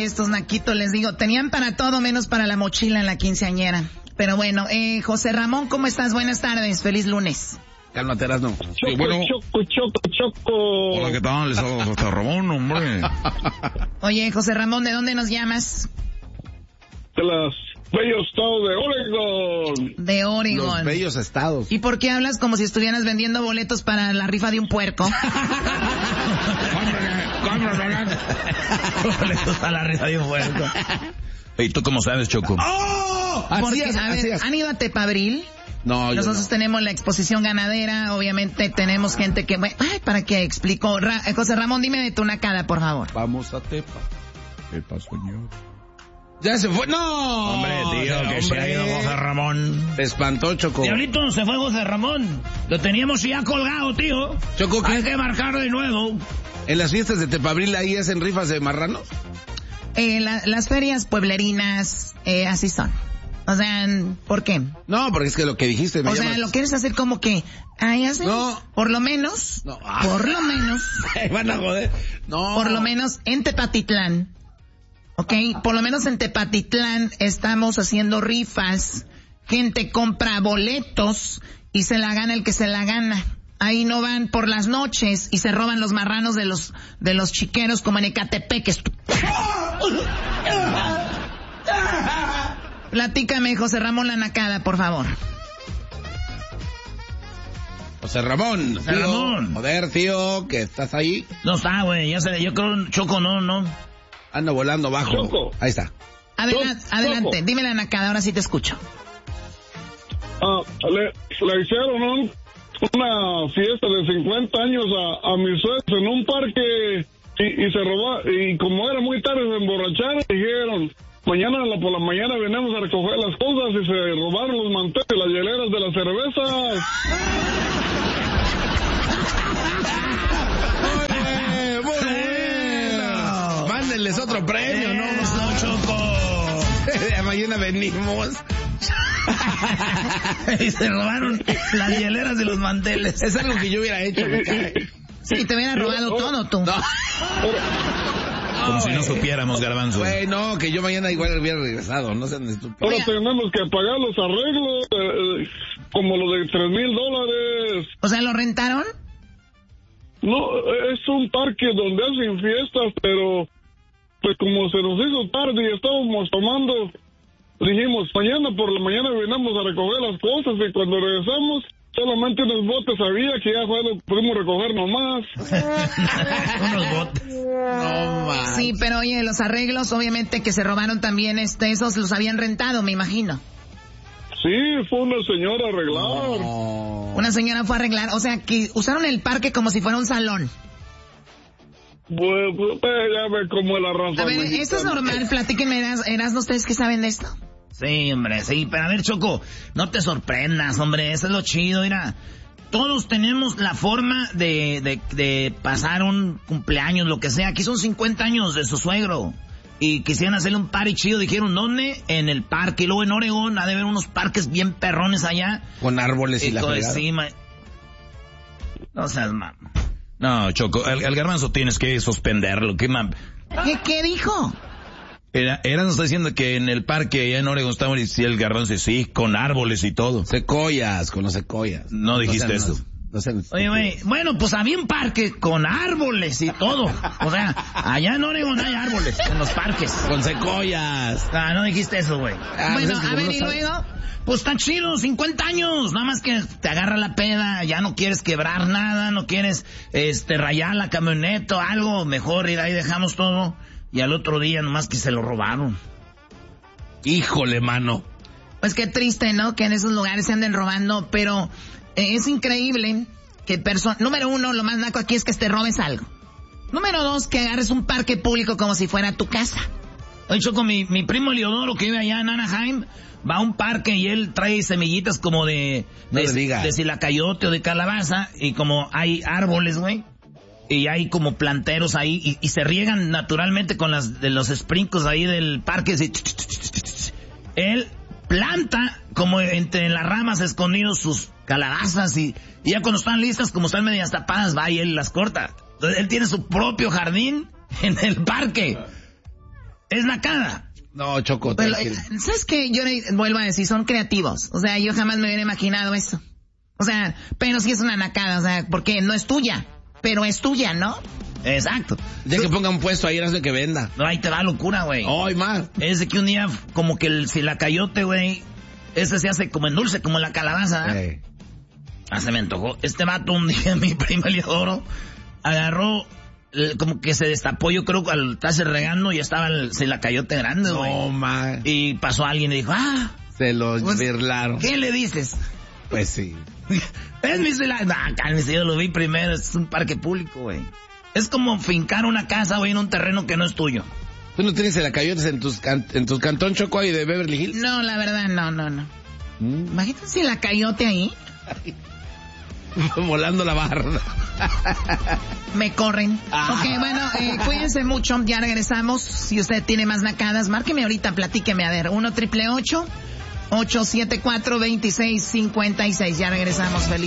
estos naquitos, les digo, tenían para todo menos para la mochila en la quinceañera. Pero bueno, José Ramón, ¿cómo estás? Buenas tardes, feliz lunes. Cálmate, Erasno. Choco. Hola, ¿qué tal? Les hablo José Ramón, hombre. Oye, José Ramón, ¿de dónde nos llamas? De los bellos estados de Oregon. De Oregon. Los bellos estados. ¿Y por qué hablas como si estuvieras vendiendo boletos para la rifa de un puerco? Boletos para la rifa de un puerco. ¿Y tú cómo sabes, Choco? ¡Oh! Porque, a ver, ¿han ido a Tepabril? No, nosotros tenemos la exposición ganadera, obviamente tenemos gente que... Ay, ¿para qué explico? José Ramón, dime de tu nacada, por favor. Vamos a Tepa. Tepa, señor. Ya se fue. ¡No! Hombre, tío, que se ha ido José Ramón. Te espantó, Choco. Diablito, se fue José Ramón. Lo teníamos ya colgado, tío. Choco, ¿qué? Hay que marcarlo de nuevo. ¿En las fiestas de Tepabril ahí hacen rifas de marranos? Las ferias pueblerinas, así son. O sea, ¿por qué? No, porque es que lo que dijiste me llama... lo quieres hacer como que... Ay, así. No. Por lo menos... No. Por lo menos... Van a joder. No. Por lo menos en Tepatitlán. ¿Ok? Por lo menos en Tepatitlán estamos haciendo rifas. Gente compra boletos y se la gana el que se la gana. Ahí no van por las noches y se roban los marranos de los chiqueros como en Ecatepec. Platícame, José Ramón la nacada, por favor. José Ramón. José Ramón. Joder, tío, que estás ahí. No está, güey, yo creo, Choco, no. Anda volando bajo. Choco. Ahí está. Adelante, dime la nacada, ahora sí te escucho. Le hicieron una fiesta de 50 años a mis suegros en un parque y se robó, y como era muy tarde se emborracharon, dijeron, mañana por la mañana venimos a recoger las cosas y se robaron los manteles y las hieleras de las cervezas. Bueno. Mándenles otro premio, ¿no? No, Choco. Mañana venimos. Y se robaron las hieleras de los manteles. Es algo que yo hubiera hecho, me cae. Sí, te hubiera robado todo tú. No. Como si no supiéramos, Garbanzo. Güey, no, que yo mañana igual hubiera regresado, no sean estúpidos. Ahora tenemos que pagar los arreglos, como los de $3,000. O sea, ¿lo rentaron? No, es un parque donde hacen fiestas, pero pues como se nos hizo tarde y estábamos tomando, dijimos, mañana por la mañana venimos a recoger las cosas y cuando regresamos, solamente unos botes había que ya pudimos recoger nomás. Unos botes. No, man. Sí, pero oye, los arreglos obviamente que se robaron también, esos los habían rentado, me imagino. Sí, fue una señora a arreglar. No. Una señora fue a arreglar, o sea, que usaron el parque como si fuera un salón. Pues ya ve cómo es la raza. A ver, esto es normal, platíquenme, Erasmo, ¿ustedes qué saben de esto? Sí, hombre, sí, pero a ver, Choco, no te sorprendas, hombre, eso es lo chido, mira. Todos tenemos la forma de pasar un cumpleaños, lo que sea. Aquí son 50 años de su suegro. Y quisieran hacerle un party chido, dijeron, ¿dónde? En el parque. Y luego en Oregón ha de haber unos parques bien perrones allá. Con árboles y la fregada. Encima. No seas mamá. No, Choco, al Garbanzo tienes que suspenderlo. ¿Qué dijo? Eran está diciendo que en el parque allá en Oregón estaba y el Garbanzo, sí, con árboles y todo. Secoyas, con los secoyas. No dijiste eso. Oye, güey, bueno, pues había un parque con árboles y todo. O sea, allá en Oregón hay árboles, en los parques. Con secoyas. Ah, no dijiste eso, güey. Bueno, a ver, y luego... Pues está chido, 50 años, nada más que te agarra la peda, ya no quieres quebrar nada, no quieres rayar la camioneta o algo, mejor ir ahí dejamos todo, y al otro día nomás que se lo robaron. Híjole, mano. Pues qué triste, ¿no? Que en esos lugares se anden robando, pero es increíble que número uno, lo más naco aquí es que te robes algo. Número dos, que agarres un parque público como si fuera tu casa. De hecho, con mi primo Eliodoro, que vive allá en Anaheim, va a un parque y él trae semillitas como de silacayote o de calabaza, y como hay árboles, güey, y hay como planteros ahí, y se riegan naturalmente con los sprinkles ahí del parque, así, él planta como entre las ramas escondidos sus calabazas, y ya cuando están listas, como están medias tapadas, va y él las corta. Entonces él tiene su propio jardín en el parque. Es nacada. No, Choco. Pero, ¿sabes qué? Yo vuelvo a decir, son creativos. O sea, yo jamás me hubiera imaginado eso. O sea, pero sí es una nacada, o sea, porque no es tuya, pero es tuya, ¿no? Exacto. Ya que ponga un puesto ahí, de que venda. No, ahí te va locura, güey. Ay, más. Es de que un día, como que el silacayote, güey, ese se hace como en dulce, como la calabaza. Se me antojó. Este vato un día, mi primo Eliodoro, agarró, como que se destapó, yo creo, al estarse regando y estaba el silacayote grande, güey. No, man. Y pasó alguien y dijo, se lo birlaron. ¿Qué le dices? Pues sí. Es mi silacayote. No, cálmese, yo lo vi primero, es un parque público, güey. Es como fincar una casa, güey, en un terreno que no es tuyo. ¿Tú no tienes silacayotes en tus cantón, Choco, ahí de Beverly Hills? No, la verdad, no. Imagínate si la cayote ahí. Volando la barra. Me corren. Ok, bueno, cuídense mucho, ya regresamos. Si usted tiene más nacadas, márqueme ahorita, platíqueme. A ver, 1-888-874-2656. Ya regresamos, feliz.